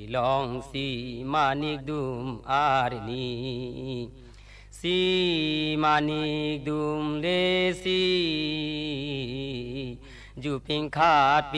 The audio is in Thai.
ลองสีมานิกดุมอาร์นีสีมานิกดุมเลสีจูปิงขาด